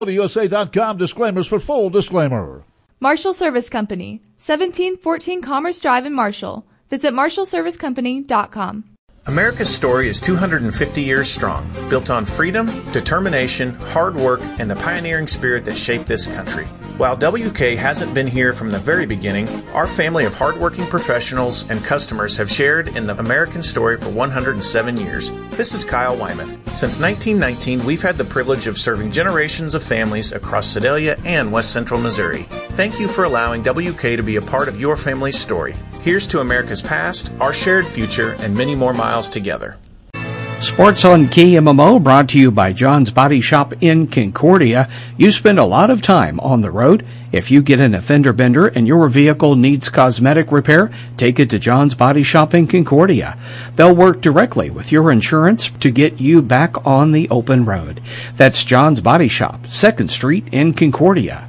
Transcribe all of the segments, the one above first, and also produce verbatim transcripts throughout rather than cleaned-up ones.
U S A dot com disclaimers for full disclaimer. Marshall Service Company, seventeen fourteen Commerce Drive in Marshall. Visit marshall service company dot com. America's story is two hundred fifty years strong, built on freedom, determination, hard work, and the pioneering spirit that shaped this country. While W K hasn't been here from the very beginning, our family of hardworking professionals and customers have shared in the American story for one hundred seven years. This is Kyle Wymuth. Since nineteen nineteen, we've had the privilege of serving generations of families across Sedalia and West Central Missouri. Thank you for allowing W K to be a part of your family's story. Here's to America's past, our shared future, and many more miles together. Sports on K M M O brought to you by John's Body Shop in Concordia. You spend a lot of time on the road. If you get in a fender bender and your vehicle needs cosmetic repair, take it to John's Body Shop in Concordia. They'll work directly with your insurance to get you back on the open road. That's John's Body Shop, second Street in Concordia.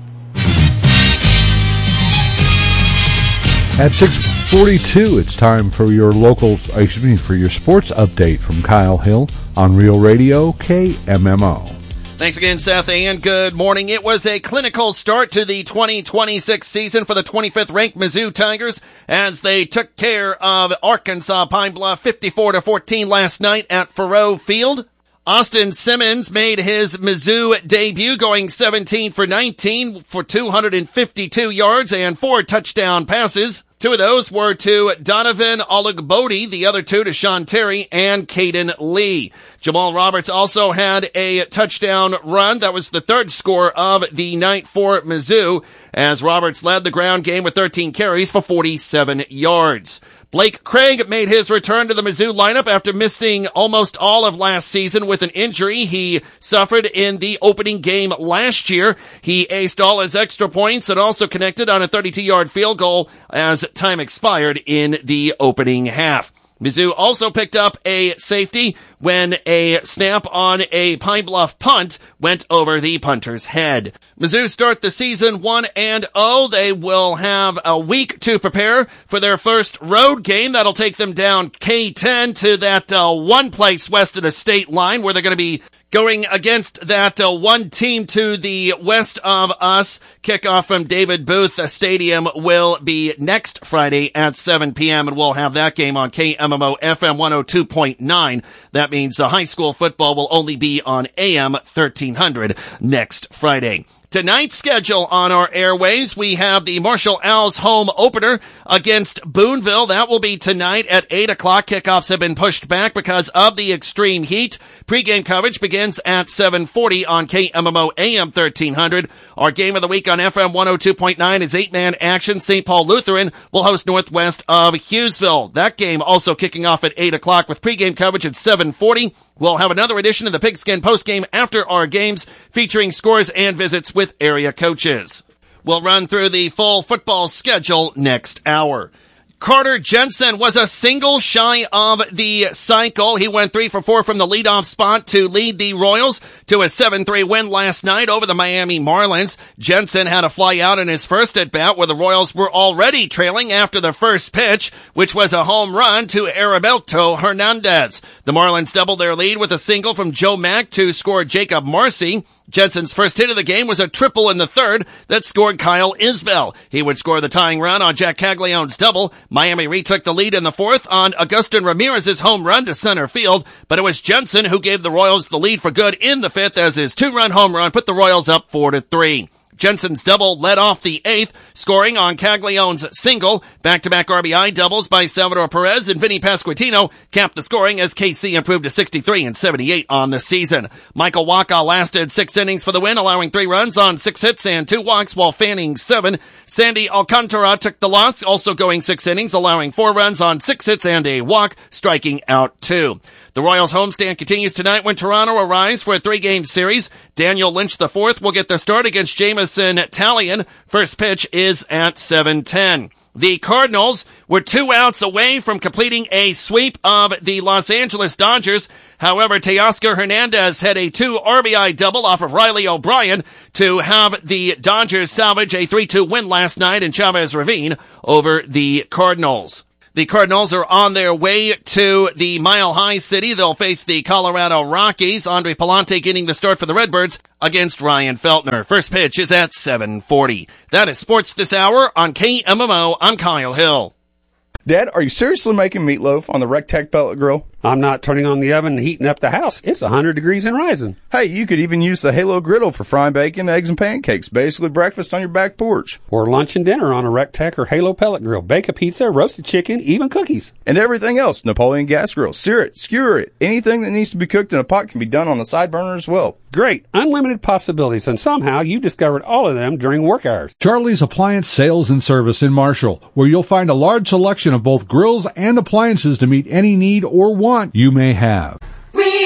At six forty-two, it's time for your local, excuse me, for your sports update from Kyle Hill on Real Radio K M M O. Thanks again, Seth, and good morning. It was a clinical start to the twenty twenty-six season for the twenty-fifth ranked Mizzou Tigers as they took care of Arkansas Pine Bluff fifty-four to fourteen last night at Faurot Field. Austin Simmons made his Mizzou debut, going seventeen for nineteen for two hundred fifty-two yards and four touchdown passes. Two of those were to Donovan Olugbodi, the other two to Sean Terry and Caden Lee. Jamal Roberts also had a touchdown run. That was the third score of the night for Mizzou, as Roberts led the ground game with thirteen carries for forty-seven yards. Blake Craig made his return to the Mizzou lineup after missing almost all of last season with an injury he suffered in the opening game last year. He aced all his extra points and also connected on a thirty-two-yard field goal as time expired in the opening half. Mizzou also picked up a safety when a snap on a Pine Bluff punt went over the punter's head. Mizzou start the season one and oh. They will have a week to prepare for their first road game. That'll take them down K ten to that uh, one place west of the state line where they're going to be going against that uh, one team to the west of us. Kickoff from David Booth Stadium will be next Friday at seven p.m. and we'll have that game on K M M O F M one oh two point nine. That means uh, high school football will only be on A M thirteen hundred next Friday. Tonight's schedule on our airways, we have the Marshall Owls home opener against Boonville. That will be tonight at eight o'clock. Kickoffs have been pushed back because of the extreme heat. Pre-game coverage begins at seven forty on K M M O A M thirteen hundred. Our game of the week on F M one oh two point nine is eight-man action. Saint Paul Lutheran will host Northwest of Hughesville. That game also kicking off at eight o'clock with pre-game coverage at seven forty. We'll have another edition of the Pigskin postgame after our games featuring scores and visits with area coaches. We'll run through the full football schedule next hour. Carter Jensen was a single shy of the cycle. He went three for four from the leadoff spot to lead the Royals to a seven three win last night over the Miami Marlins. Jensen had a fly out in his first at-bat where the Royals were already trailing after the first pitch, which was a home run to Heriberto Hernandez. The Marlins doubled their lead with a single from Joe Mack to score Jacob Marcy. Jensen's first hit of the game was a triple in the third that scored Kyle Isbell. He would score the tying run on Jack Caglione's double. Miami retook the lead in the fourth on Agustin Ramirez's home run to center field, but it was Jensen who gave the Royals the lead for good in the fifth as his two-run home run put the Royals up four to three. Jensen's double led off the eighth, scoring on Caglione's single. Back-to-back R B I doubles by Salvador Perez and Vinny Pasquantino capped the scoring as K C improved to sixty-three and seventy-eight on the season. Michael Wacha lasted six innings for the win, allowing three runs on six hits and two walks while fanning seven. Sandy Alcantara took the loss, also going six innings, allowing four runs on six hits and a walk, striking out two. The Royals homestand continues tonight when Toronto arrives for a three-game series. Daniel Lynch the fourth will get the start against Jamison Talion. First pitch is at seven ten. The Cardinals were two outs away from completing a sweep of the Los Angeles Dodgers. However, Teoscar Hernandez had a two R B I double off of Riley O'Brien to have the Dodgers salvage a three two win last night in Chavez Ravine over the Cardinals. The Cardinals are on their way to the Mile High City. They'll face the Colorado Rockies. Andre Palante getting the start for the Redbirds against Ryan Feltner. First pitch is at seven forty. That is Sports This Hour on K M M O. I'm Kyle Hill. Dad, are you seriously making meatloaf on the Rectech pellet grill? I'm not turning on the oven and heating up the house. It's one hundred degrees and rising. Hey, you could even use the Halo griddle for frying bacon, eggs, and pancakes. Basically breakfast on your back porch. Or lunch and dinner on a Rectech or Halo pellet grill. Bake a pizza, roasted chicken, even cookies. And everything else. Napoleon gas grill. Sear it, skewer it. Anything that needs to be cooked in a pot can be done on the side burner as well. Great. Unlimited possibilities, and somehow you discovered all of them during work hours. Charlie's Appliance Sales and Service in Marshall, where you'll find a large selection of both grills and appliances to meet any need or want you may have.